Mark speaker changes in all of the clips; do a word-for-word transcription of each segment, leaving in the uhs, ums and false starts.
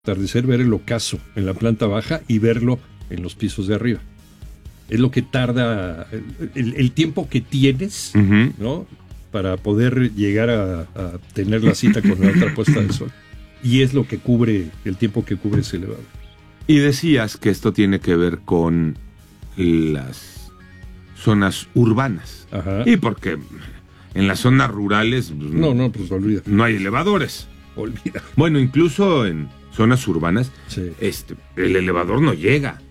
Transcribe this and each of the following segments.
Speaker 1: atardecer, ver el ocaso en la planta baja y verlo en los pisos de arriba. Es lo que tarda, el, el, el tiempo que tienes, uh-huh. ¿no? Para poder llegar a, a tener la cita con la otra puesta de sol. Y es lo que cubre, el tiempo que cubre ese elevador.
Speaker 2: Y decías que esto tiene que ver con las zonas urbanas.
Speaker 1: Ajá.
Speaker 2: Y porque en las zonas rurales
Speaker 1: no, no, pues olvida.
Speaker 2: No hay elevadores.
Speaker 1: Olvida.
Speaker 2: Bueno, incluso en zonas urbanas,
Speaker 1: sí.
Speaker 2: este, el elevador no llega.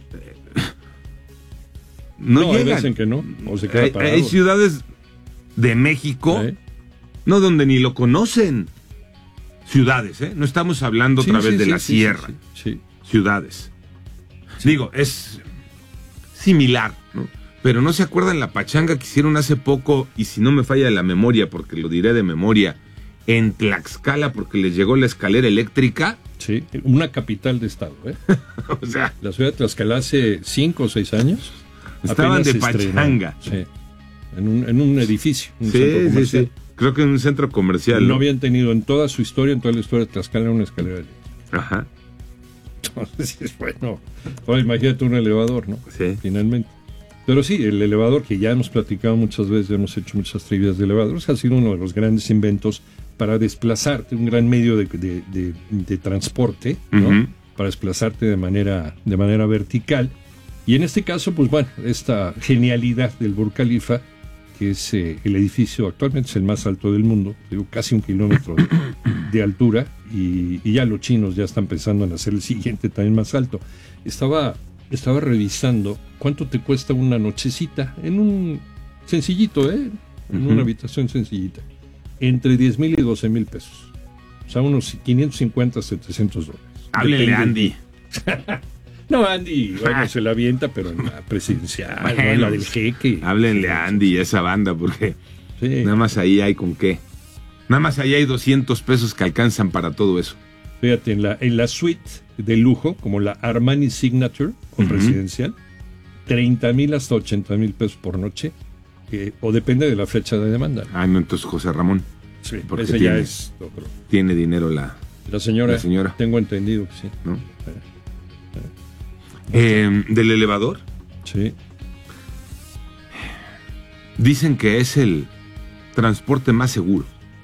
Speaker 2: No,
Speaker 1: no
Speaker 2: llega.
Speaker 1: Dicen que no. O se queda
Speaker 2: hay,
Speaker 1: parado.
Speaker 2: Hay ciudades de México, ¿eh? No, donde ni lo conocen. Ciudades, ¿eh? No estamos hablando
Speaker 1: sí,
Speaker 2: otra vez
Speaker 1: sí,
Speaker 2: de
Speaker 1: sí,
Speaker 2: la
Speaker 1: sí,
Speaker 2: sierra.
Speaker 1: Sí, sí, sí.
Speaker 2: Ciudades.
Speaker 1: Sí.
Speaker 2: Digo, es similar, ¿no? Pero ¿no se acuerdan la pachanga que hicieron hace poco? Y si no me falla la memoria, porque lo diré de memoria, en Tlaxcala, porque les llegó la escalera eléctrica.
Speaker 1: Sí, una capital de estado, ¿eh?
Speaker 2: O sea,
Speaker 1: la ciudad de Tlaxcala hace cinco o seis años.
Speaker 2: Estaban de pachanga.
Speaker 1: Sí, en un, en un edificio. Un
Speaker 2: sí, sí, sí. Creo que en un centro comercial.
Speaker 1: No,
Speaker 2: ¿no?
Speaker 1: habían tenido en toda su historia, en toda la historia de Tlaxcala, una escalera eléctrica.
Speaker 2: Ajá.
Speaker 1: Entonces, bueno, ahora imagínate un elevador, ¿no?
Speaker 2: Sí.
Speaker 1: Finalmente. Pero sí, el elevador, que ya hemos platicado muchas veces, ya hemos hecho muchas trivias de elevadores, ha sido uno de los grandes inventos para desplazarte, un gran medio de, de, de, de transporte, ¿no? Uh-huh. Para desplazarte de manera, de manera vertical. Y en este caso, pues bueno, esta genialidad del Burj Khalifa, que es eh, el edificio, actualmente es el más alto del mundo, digo, casi un kilómetro de, de altura, y, y ya los chinos ya están pensando en hacer el siguiente también más alto. Estaba, estaba revisando cuánto te cuesta una nochecita en un sencillito, ¿eh? En uh-huh. una habitación sencillita, entre diez mil y doce mil pesos. O sea, unos quinientos cincuenta, setecientos dólares.
Speaker 2: Háblele, Andy.
Speaker 1: No, Andy, bueno, se la avienta, pero en la presidencial, bueno, ¿no? En la del jeque.
Speaker 2: Háblenle a Andy y a esa banda, porque sí. Nada más ahí hay con qué. Nada más ahí hay doscientos pesos que alcanzan para todo eso.
Speaker 1: Fíjate, en la, en la suite de lujo, como la Armani Signature o uh-huh. presidencial, treinta mil hasta ochenta mil pesos por noche, eh, o depende de la fecha de demanda.
Speaker 2: Ah, no, entonces José Ramón.
Speaker 1: Sí, porque ese
Speaker 2: tiene,
Speaker 1: ya es otro.
Speaker 2: Tiene dinero la,
Speaker 1: la señora.
Speaker 2: La señora.
Speaker 1: Tengo entendido que sí.
Speaker 2: ¿No? Eh, ¿Del elevador?
Speaker 1: Sí.
Speaker 2: Dicen que es el transporte más seguro.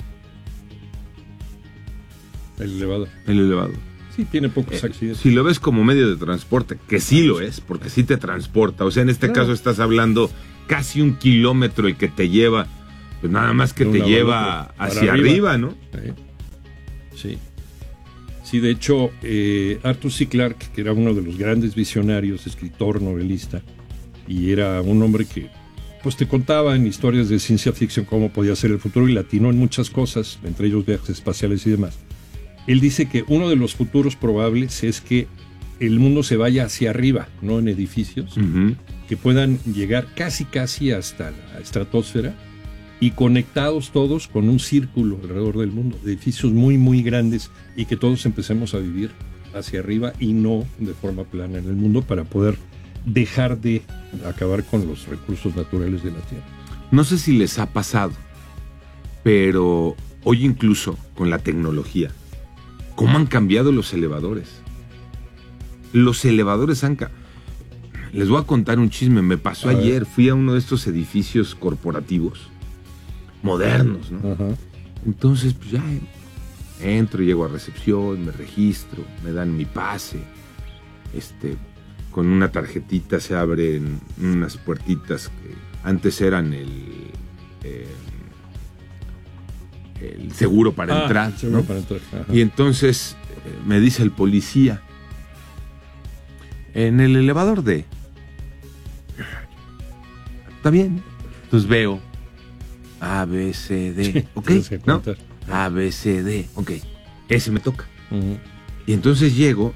Speaker 1: El elevador.
Speaker 2: El elevador.
Speaker 1: Sí, tiene pocos
Speaker 2: eh,
Speaker 1: accidentes.
Speaker 2: Si lo ves como medio de transporte, que sí lo es, porque sí te transporta. O sea, en este claro. caso estás hablando casi un kilómetro el que te lleva, pues nada más que te lleva hacia arriba, arriba, ¿no?
Speaker 1: Sí. Sí. Sí, de hecho, eh, Arthur C. Clarke, que era uno de los grandes visionarios, escritor, novelista, y era un hombre que pues te contaba en historias de ciencia ficción cómo podía ser el futuro y latinó en muchas cosas, entre ellos viajes espaciales y demás. Él dice que uno de los futuros probables es que el mundo se vaya hacia arriba, no en edificios, uh-huh. que puedan llegar casi casi hasta la estratosfera y conectados todos con un círculo alrededor del mundo, edificios muy muy grandes y que todos empecemos a vivir hacia arriba y no de forma plana en el mundo para poder dejar de acabar con los recursos naturales de la Tierra.
Speaker 2: No sé si les ha pasado, pero hoy incluso con la tecnología, ¿cómo han cambiado los elevadores? Los elevadores han cambiado. Les voy a contar un chisme, me pasó a ayer, ver. Fui a uno de estos edificios corporativos modernos, ¿no?
Speaker 1: Ajá.
Speaker 2: Entonces, pues ya entro, llego a recepción, me registro, me dan mi pase, este, con una tarjetita se abren unas puertitas que antes eran el, eh, el seguro para
Speaker 1: ah,
Speaker 2: entrar,
Speaker 1: seguro
Speaker 2: ¿no?
Speaker 1: para entrar. Ajá.
Speaker 2: Y entonces eh, me dice el policía, en el elevador de, está bien, entonces veo A, B, C, D, sí, ok, ¿no? A, B, C, D, ok, ese me toca.
Speaker 1: Uh-huh.
Speaker 2: Y entonces llego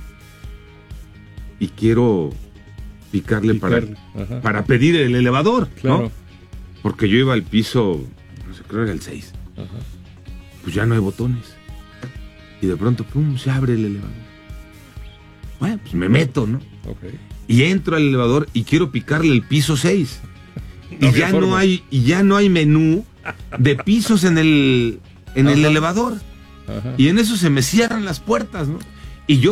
Speaker 2: y quiero picarle, picarle. Para, para pedir el elevador, claro. ¿no? Porque yo iba al piso, no sé, creo que era el seis.
Speaker 1: Ajá.
Speaker 2: Pues ya no hay botones. Y de pronto, pum, se abre el elevador. Bueno, pues me meto, ¿no?
Speaker 1: Okay.
Speaker 2: Y entro al elevador y quiero picarle el piso seis. No y ya forma. no hay y ya no hay menú de pisos en el en Ajá. el elevador.
Speaker 1: Ajá.
Speaker 2: Y en eso se me cierran las puertas, ¿no? Y yo